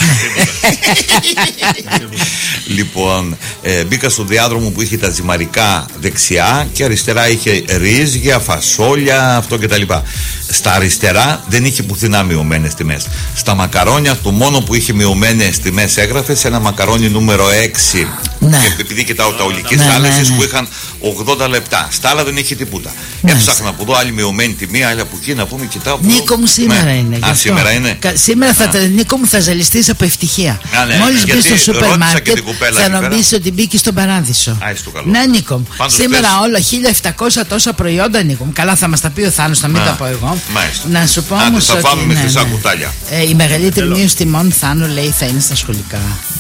Λοιπόν, ε, μπήκα στο διάδρομο που είχε τα ζυμαρικά δεξιά και αριστερά είχε ρύζια, φασόλια, αυτό κτλ. Στα αριστερά δεν είχε πουθενά μειωμένες τιμές. Στα μακαρόνια το μόνο που είχε μειωμένες τιμές έγραφε σε ένα μακαρόνι νούμερο έξι Ναι. Και επειδή κοιτάω τα ολικής ναι, θάλασσες ναι, ναι. που είχαν ογδόντα λεπτά. Στα άλλα δεν είχε τίποτα. Ναι. Έψαχνα από εδώ άλλη μειωμένη τιμή, άλλη από εκεί να πούμε, κοιτάω. Νίκο μου, σήμερα ναι. είναι. Α, σήμερα είναι. Κα, σήμερα θα, Νίκο μου, θα ζαλιστείς από ευτυχία. Ναι, μόλις μπεις στο σούπερ μάρκετ θα νομίσεις ότι μπήκε στον παράδεισο. Α, ναι, Νίκο μου. Πάντως σήμερα πες... όλα χίλια επτακόσια τόσα προϊόντα, Νίκο μου. Καλά, θα μας τα πει ο Θάνος, θα μην Α, τα πω εγώ. Μάλιστα. Να σου πω όμως θα ότι. φάμε με ναι, χρυσά ναι. κουτάλια. Ε, η μεγαλύτερη μείωση τιμών, Θάνο, λέει, θα είναι στα σχολικά.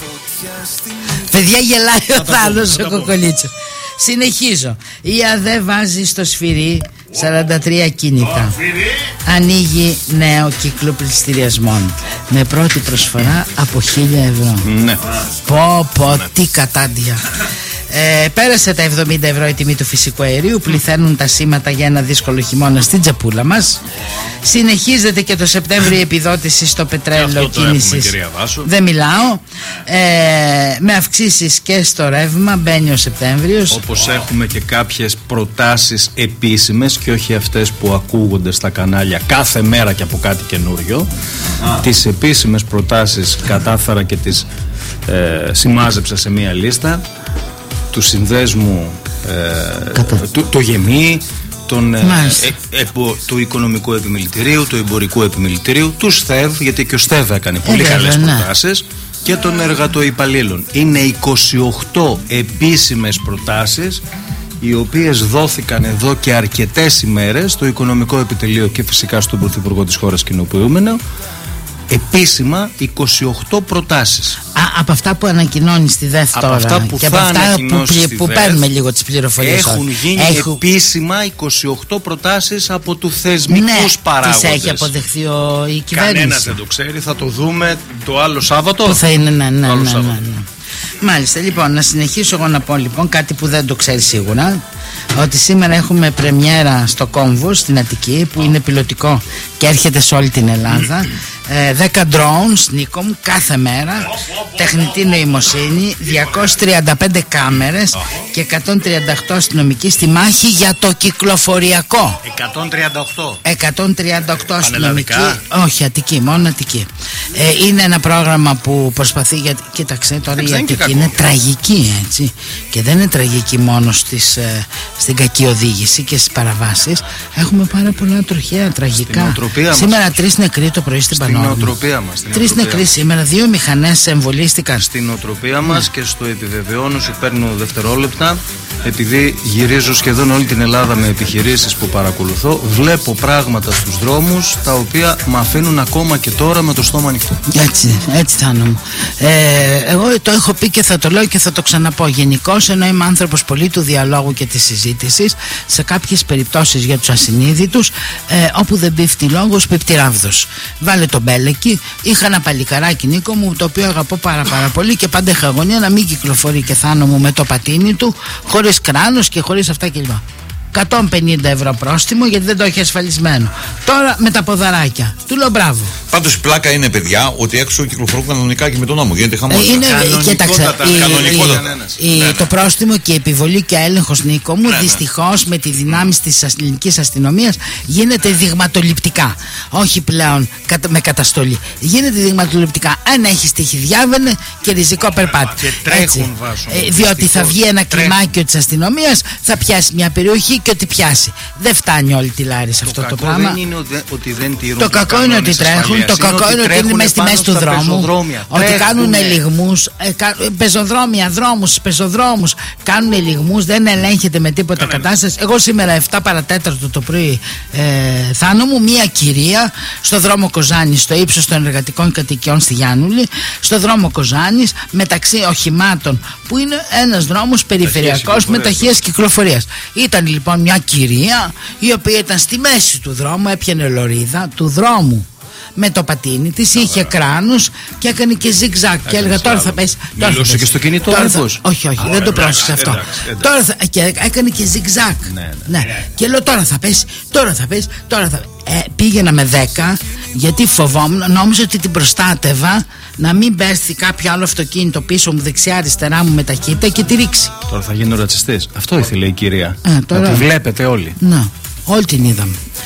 Παιδιά, γελάει ο Θάνος ο Κοκολίτσος. Συνεχίζω. Η ΑΔΕ βάζει στο σφυρί σαράντα τρία κίνητα. Ανοίγει νέο κύκλο πληστηριασμών με πρώτη προσφορά από χίλια ευρώ. Ναι. Πω πω, τι κατάντια. Ε, πέρασε τα εβδομήντα ευρώ η τιμή του φυσικού αερίου. Πληθαίνουν τα σήματα για ένα δύσκολο χειμώνα στην τζαπούλα μας. Συνεχίζεται και το Σεπτέμβριο η επιδότηση στο πετρέλαιο κίνησης. Δεν μιλάω. Ε, με αυξήσεις και στο ρεύμα. Μπαίνει ο Σεπτέμβριος. Όπως έχουμε και κάποιες προτάσεις επίσημες και όχι αυτές που ακούγονται στα κανάλια κάθε μέρα και από κάτι καινούριο. Τις επίσημες προτάσεις κατάφερα και τις ε, σημάζεψα σε μία λίστα. Του συνδέσμου ε, του, το γεμί, τον, ε, ε, ε, του οικονομικού επιμελητηρίου, του εμπορικού επιμελητηρίου, του ΣΤΕΒ, γιατί και ο ΣΤΕΒ έκανε πολύ ε, καλές ναι. προτάσεις, και των εργατοϊπαλλήλων. Είναι είκοσι οκτώ επίσημες προτάσεις, οι οποίες δόθηκαν εδώ και αρκετές ημέρες στο Οικονομικό Επιτελείο και φυσικά στον Πρωθυπουργό της χώρας κοινοποιούμενο. Επίσημα είκοσι οκτώ προτάσεις. Α, από αυτά που ανακοινώνει στη ΔΕΘ τώρα από αυτά που και θα από αυτά που, που, που παίρνουμε λίγο τις πληροφορίες, έχουν γίνει έχουν... επίσημα είκοσι οκτώ προτάσεις από τους θεσμικούς ναι, παράγοντες. Τις έχει αποδεχθεί ο, η κυβέρνηση. Κανένας δεν το ξέρει, θα το δούμε το άλλο Σάββατο. Που θα είναι, ναι, ναι, ναι, ναι, ναι, ναι. Μάλιστα, λοιπόν, να συνεχίσω εγώ να πω λοιπόν κάτι που δεν το ξέρει σίγουρα. Ότι σήμερα έχουμε πρεμιέρα στο Κόμβο στην Αττική, που είναι πιλωτικό και έρχεται σε όλη την Ελλάδα. δέκα drones, Νίκο μου, κάθε μέρα, τεχνητή νοημοσύνη, διακόσιες τριάντα πέντε κάμερες και εκατόν τριάντα οκτώ αστυνομικοί στη μάχη για το κυκλοφοριακό. εκατόν τριάντα οκτώ εκατόν τριάντα οκτώ αστυνομικοί. Όχι, Αττική, μόνο Αττική. Ε, είναι ένα πρόγραμμα που προσπαθεί, γιατί κοίταξε τώρα, η Αττική είναι τραγική, έτσι. Και δεν είναι τραγική μόνο στις, ε, στην κακή οδήγηση και στις παραβάσεις. Έχουμε πάρα πολλά τροχαία τραγικά. Σήμερα τρεις νεκροί το πρωί στην Πανόρμη. Στην νοοτροπία μας. Τρεις νεκροί σήμερα, δύο μηχανές εμβολίστηκαν. Στην νοοτροπία μας και στο επιβεβαιώνω, σου παίρνω δευτερόλεπτα, επειδή γυρίζω σχεδόν όλη την Ελλάδα με επιχειρήσεις που παρακολουθώ, βλέπω πράγματα στους δρόμους τα οποία με αφήνουν ακόμα και τώρα με το στόμα ανοιχτό. Έτσι, έτσι θα είναι. Ε, εγώ το έχω πει και θα το λέω και θα το ξαναπώ. Γενικώς, ενώ είμαι άνθρωπος πολύ του διαλόγου και της συζήτησης, σε κάποιες περιπτώσεις για τους ασυνείδητους, ε, όπου δεν πέφτει λόγος, πέφτει ράβδος. Βάλε τον Μπέλεκι. Είχα ένα παλικαράκι, Νίκο μου, το οποίο αγαπώ πάρα πάρα πολύ και πάντα είχα αγωνία να μην κυκλοφορεί και Θάνο μου με το πατίνι του, χωρίς κράνος και χωρίς αυτά κλπ. εκατόν πενήντα ευρώ πρόστιμο γιατί δεν το έχει ασφαλισμένο. Τώρα με τα ποδαράκια. Του λέω μπράβο. Πάντως η πλάκα είναι, παιδιά, ότι έξω κυκλοφορούν κανονικά και με τον νόμο. Γίνεται χαμός. Είναι, κοίταξε, η, η, ναι, το πρόστιμο και η επιβολή και ο έλεγχος, Νίκο μου, ναι, δυστυχώς με τη δυνάμει της ελληνικής αστυνομίας γίνεται δειγματοληπτικά. Όχι πλέον με καταστολή. Γίνεται δειγματοληπτικά. Αν έχει τύχη, διάβαινε και ριζικό περπάτη. Και τρέχουν, βάσο, ε, διότι θα βγει ένα κλιμάκιο της αστυνομίας, θα πιάσει μια περιοχή και ότι πιάσει. Δεν φτάνει όλη τη Λάρισα σε αυτό το πράγμα. Δεν είναι ότι δεν τηρούν. Το κακό είναι ότι τρέχουν, το κακό είναι ότι είναι μέσα στη μέση του δρόμου. Ότι κάνουν ελιγμούς, πεζοδρόμια, δρόμους, πεζοδρόμους, κάνουν ελιγμούς, δεν ελέγχεται με τίποτα κατάσταση. Εγώ σήμερα επτά παρατέταρτο το πρωί, ε, Θάνο μου, μία κυρία στο δρόμο Κοζάνης, στο ύψος των εργατικών κατοικιών στη Γιάννουλη, στο δρόμο Κοζάνης, μεταξύ οχημάτων, που είναι ένας δρόμος περιφερειακός με ταχείας κυκλοφορίας. Ήταν λοιπόν μια κυρία η οποία ήταν στη μέση του δρόμου, έπιανε λωρίδα του δρόμου με το πατίνι της, είχε κράνους και έκανε και ζιγ-ζακ και έλεγα τώρα θα πέσει. Μιλούσε και στο κινητό, θα... Όχι, όχι, δεν το πρόσεξε αυτό. Τώρα θα... και έκανε και ζιγ-ζακ. Ναι. Και λέω τώρα θα πέσει, τώρα θα πέσει, τώρα θα... Ε, πήγαινα με δέκα γιατί φοβόμουν, νόμιζα ότι την προστάτευα να μην πέσει κάποιο άλλο αυτοκίνητο πίσω μου, δεξιά αριστερά μου με ταχύτητα και τη ρίξει. Τώρα θα γίνω ρατσιστής. Αυτό ήθελε η κυρία. Ε, τώρα... Να τη βλέπετε όλοι. Ναι, όλοι την είδαμε.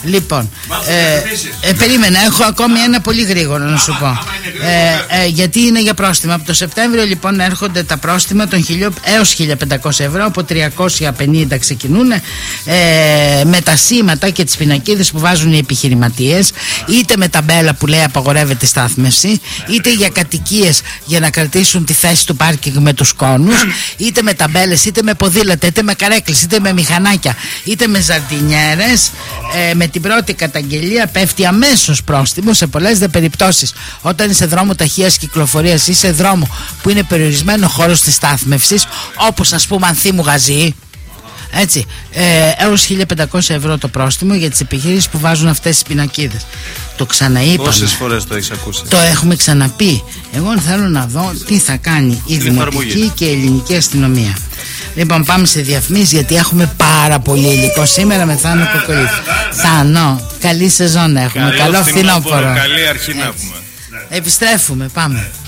Λοιπόν, ε, ε, περίμενα, έχω ακόμη ένα πολύ γρήγορο να σου πω. Ε, ε, γιατί είναι για πρόστιμα. Από το Σεπτέμβριο λοιπόν έρχονται τα πρόστιμα των χίλια έως χίλια πεντακόσια ευρώ, από τριακόσια πενήντα ξεκινούν, ε, με τα σήματα και τις πινακίδες που βάζουν οι επιχειρηματίες, είτε με ταμπέλα που λέει απαγορεύεται στάθμευση, είτε για κατοικίες για να κρατήσουν τη θέση του πάρκινγκ με τους κόνους, είτε με ταμπέλες, είτε με ποδήλατα, είτε με καρέκλες, είτε με μηχανάκια, είτε με ζαρτινιέρες. Ε, με την πρώτη καταγγελία πέφτει αμέσως πρόστιμο σε πολλές δε περιπτώσεις. Όταν είσαι δρόμο ταχείας κυκλοφορίας ή σε δρόμο που είναι περιορισμένο χώρος της στάθμευσης, όπως ας πούμε Ανθίμου Γαζή, έτσι, ε, έως χίλια πεντακόσια ευρώ το πρόστιμο για τις επιχειρήσεις που βάζουν αυτές τις πινακίδες. Το ξαναείπαμε. Πόσες φορές το έχεις ακούσει? Το έχουμε ξαναπεί. Εγώ θέλω να δω τι θα κάνει η δημοτική και η ελληνική αστυνομία. Λοιπόν, πάμε σε διαφημίσεις, γιατί έχουμε πάρα πολύ υλικό σήμερα με Θάνο Κοκολίδη. Θάνο, καλή σεζόν έχουμε. Καλό, καλό φθινόπωρο. Καλή αρχή να έχουμε. Επιστρέφουμε, πάμε.